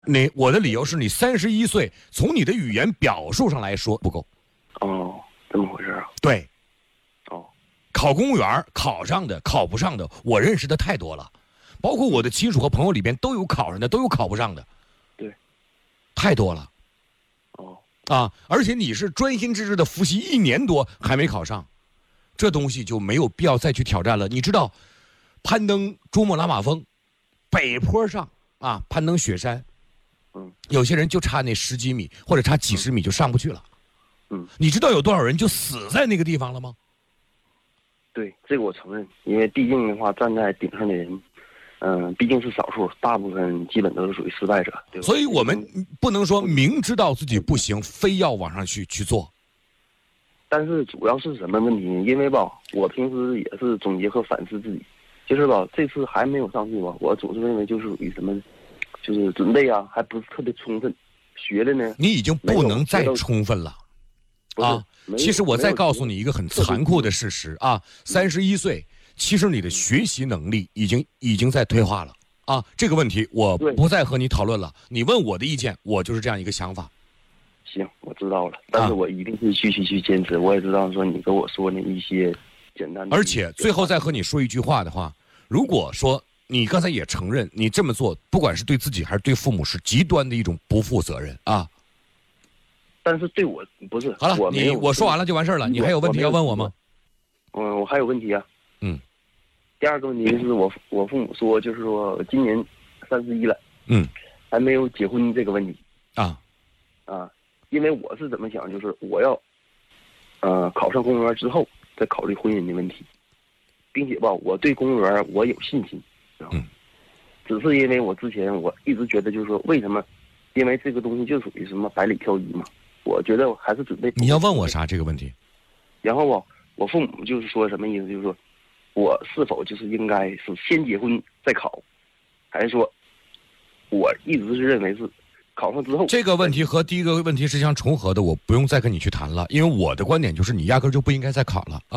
我的理由是你31岁，从你的语言表述上来说不够。 哦，这么回事啊？ 对。 哦， 考公务员考上的、考不上的，我认识的太多了，包括我的亲属和朋友里边都有考上的，都有考不上的。 对， 太多了。 哦， 而且你是专心致志的复习1年多还没考上，这东西就没有必要再去挑战了。你知道，攀登珠穆朗玛峰，北坡上攀登雪山，有些人就差那10几米或者差几十米就上不去了。你知道有多少人就死在那个地方了吗？ 对，这个我承认，因为毕竟的话，站在顶上的人，毕竟是少数，大部分基本都是属于失败者，对吧？ 所以我们不能说明知道自己不行，非要往上去做。 但是主要是什么问题呢？因为吧，我平时也是总结和反思自己，就是吧，这次还没有上去吧，我总是认为就是属于什么，就是准备还不是特别充分，学的呢， 你已经不能再充分了。其实我再告诉你一个很残酷的事实31岁，其实你的学习能力已经在退化了这个问题我不再和你讨论了。你问我的意见，我就是这样一个想法。 行，我知道了，但是我一定是继续去坚持。我也知道说你跟我说的一些简单的， 而且最后再和你说一句话的话，如果说你刚才也承认你这么做，不管是对自己还是对父母，是极端的一种不负责任但是对我不是。 好了，我说完了就完事了。你还有问题要问我吗？ 我还有问题啊。第二个问题是我父母说，就是说今年31了，还没有结婚这个问题因为我是怎么想，就是我要考上公务员之后再考虑婚姻的问题，并且吧，我对公务员我有信心，只是因为我之前我一直觉得就是说为什么，因为这个东西就属于什么百里挑一嘛。我觉得我还是准备。 你要问我啥这个问题？ 然后我父母就是说什么意思？就是说，我是否就是应该是先结婚再考，还是说，我一直是认为是考上之后。 这个问题和第一个问题是相重合的，我不用再跟你去谈了，因为我的观点就是你压根就不应该再考了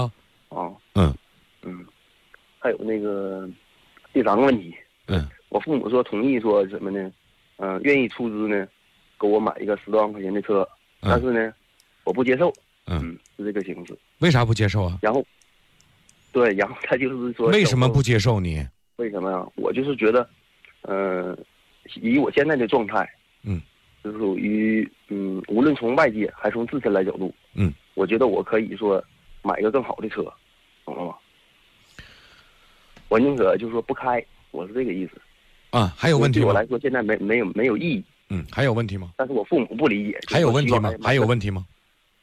还有那个第3个问题，我父母说同意说什么呢？愿意出资呢，给我买一个10多万块钱的车。但是呢，我不接受，是这个形式。 为啥不接受啊？ 然后他就是说， 为什么不接受你？ 为什么呀？我就是觉得，以我现在的状态，就是属于无论从外界还是从自身来角度，我觉得我可以说买一个更好的车，懂了吗？我宁可就是说不开，我是这个意思。 还有问题吗？ 对我来说现在没有意义。 还有问题吗？ 但是我父母不理解。 还有问题吗？还有问题吗？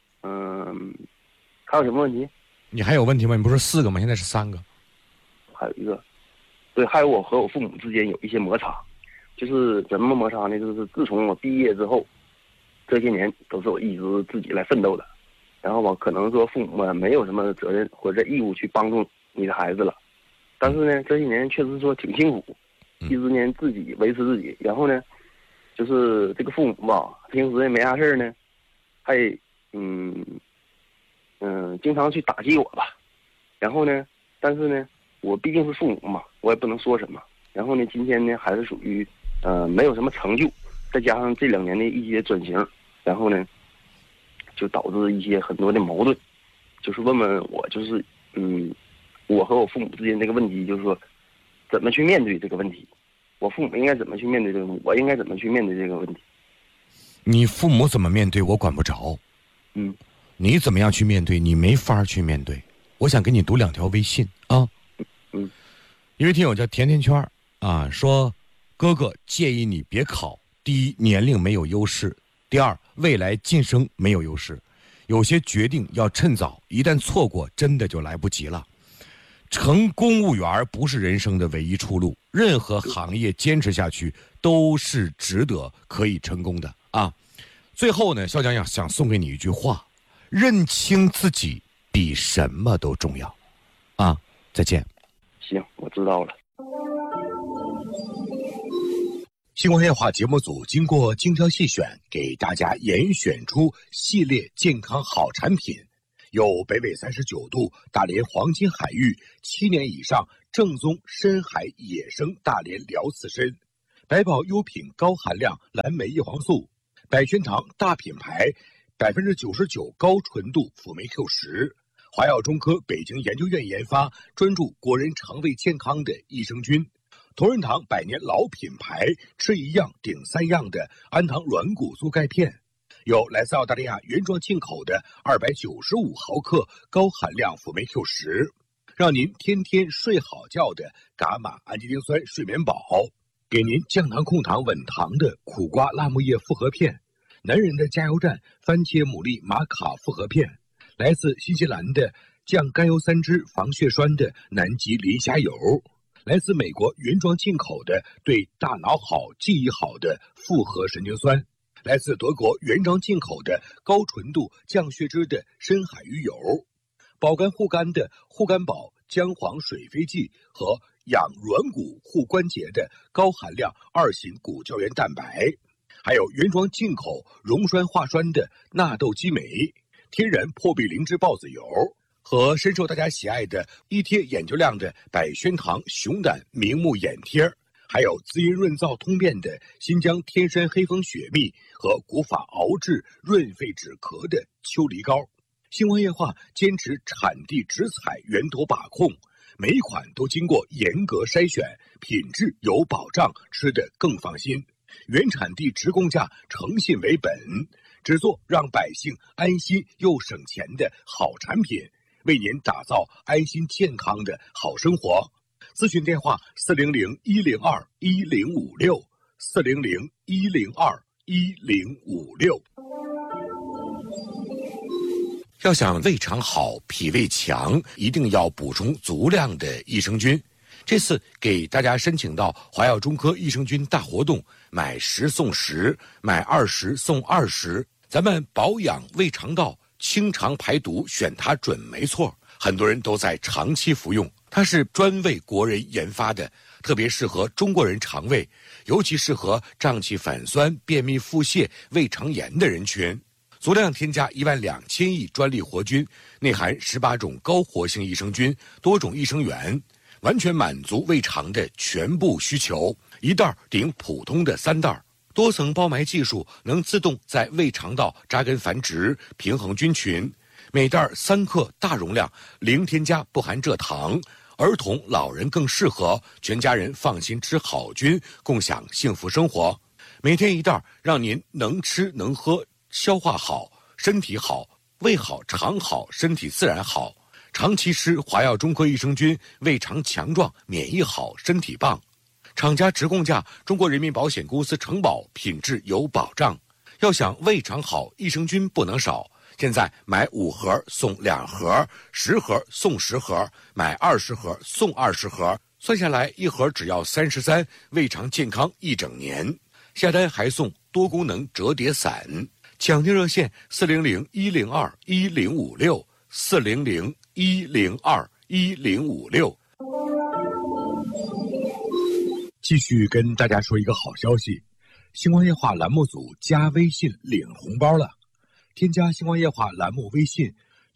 还有什么问题？ 你还有问题吗？你不是4个吗？现在是3个。 还有一个，对，还有我和我父母之间有一些摩擦，就是怎么摩擦呢？就是自从我毕业之后，这些年都是我一直自己来奋斗的，然后我可能说父母没有什么责任或者义务去帮助你的孩子了，但是呢，这些年确实说挺辛苦，一直呢自己维持自己，然后呢。就是这个父母吧，平时也没啥事呢，还经常去打击我吧。然后呢，但是呢，我毕竟是父母嘛，我也不能说什么。然后呢，今天呢还是属于没有什么成就，再加上这2年的一些转型，然后呢，就导致一些很多的矛盾。就是问问我，就是我和我父母之间这个问题，就是说怎么去面对这个问题。我父母应该怎么去面对这个问题？我应该怎么去面对这个问题？ 你父母怎么面对我管不着，你怎么样去面对你没法去面对。我想给你读2条微信一位听友叫甜甜圈说哥哥建议你别考，第一年龄没有优势，第二未来晋升没有优势，有些决定要趁早，一旦错过真的就来不及了。成公务员不是人生的唯一出路，任何行业坚持下去都是值得可以成功的最后呢，校长想送给你一句话：认清自己比什么都重要再见。 行，我知道了。 星光夜话节目组经过精挑细选，给大家严选出系列健康好产品，有北纬39度大连黄金海域7年以上正宗深海野生大连辽刺参， 来宝优品高含量蓝莓叶黄素，百宣堂大品牌99%高纯度辅酶 Q10，华药中科北京研究院研发，专注国人肠胃健康的益生菌。同仁堂100年老品牌，吃一样顶3样的氨糖软骨素钙片，有来自澳大利亚原装进口的295毫克高含量辅酶 Q10，让您天天睡好觉的伽马氨基丁酸睡眠宝，给您降糖控糖稳糖的苦瓜辣木叶复合片，男人的加油站番茄牡蛎玛卡复合片，来自新西兰的降甘油三酯防血栓的南极磷虾油，来自美国原装进口的对大脑好记忆好的复合神经酸，来自德国原装进口的高纯度降血脂的深海鱼油，保肝护肝的护肝宝姜黄水飞剂和养软骨护关节的高含量2型骨胶原蛋白，还有原装进口溶栓化栓的纳豆激酶，天然破壁灵芝孢子油，和深受大家喜爱的一贴眼球亮的百宣堂熊胆明目眼贴，还有滋阴润燥通便的新疆天山黑蜂雪蜜和古法熬制润肺止咳的秋梨膏。星光液化坚持产地直采源头把控，每一款都经过严格筛选，品质有保障，吃得更放心。原产地直供价，诚信为本，只做让百姓安心又省钱的好产品，为您打造安心健康的好生活。咨询电话400-102-1056，400-102-1056。 要想胃肠好、脾胃强，一定要补充足量的益生菌。这次给大家申请到华药中科益生菌大活动，买10送10，买20送20。咱们保养胃肠道、清肠排毒，选它准没错。很多人都在长期服用，它是专为国人研发的，特别适合中国人肠胃，尤其适合胀气反酸、便秘腹泻、胃肠炎的人群。足量添加12000亿专利活菌，内含18种高活性益生菌，多种益生元，完全满足胃肠的全部需求。一袋顶普通的3袋，多层包埋技术能自动在胃肠道扎根繁殖，平衡菌群。每袋3克，大容量，零添加，不含蔗糖。儿童、老人更适合，全家人放心吃好菌，共享幸福生活。每天一袋，让您能吃能喝，消化好，身体好，胃好，肠好，身体自然好。长期吃华药中科益生菌，胃肠强壮，免疫好，身体棒。厂家直供价，中国人民保险公司承保，品质有保障。要想胃肠好，益生菌不能少。现在买5盒送2盒，10盒送10盒，买20盒送20盒，算下来一盒只要33，胃肠健康一整年。下单还送多功能折叠伞。抢订热线400-102-1056，400-102-1056。 继续跟大家说一个好消息，星光夜话栏目组加微信领红包了。添加星光夜话栏目微信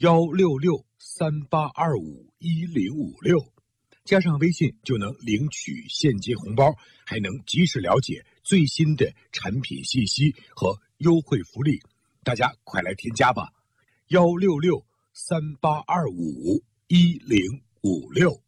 16638251056，加上微信就能领取现金红包，还能及时了解最新的产品信息和优惠福利。大家快来添加吧，16638251056。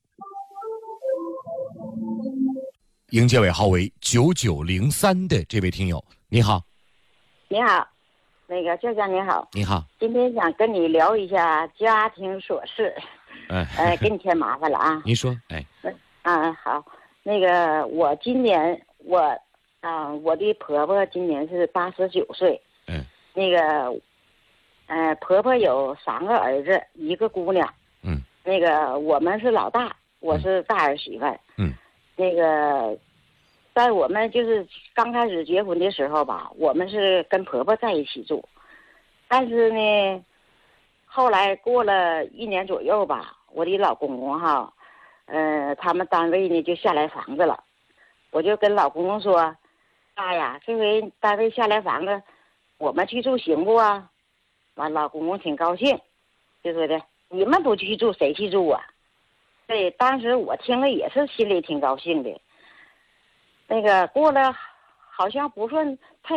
迎接尾号为9903的这位听友，你好。 你好，那个舅舅你好。 你好。 今天想跟你聊一下家庭琐事，给你添麻烦了啊。 您说， 好，那个我今年我的婆婆今年是89岁，那个婆婆有3个儿子，1个姑娘，那个我们是老大，我是大儿媳妇，那个在我们就是刚开始结婚的时候吧，我们是跟婆婆在一起住，但是呢，后来过了1年左右吧，我的老公公哈，他们单位呢就下来房子了，我就跟老公公说，爸呀，这回单位下来房子，我们去住行不啊？完，老公公挺高兴，就说的你们不去住谁去住啊？对，当时我听了也是心里挺高兴的。那个过了好像不算太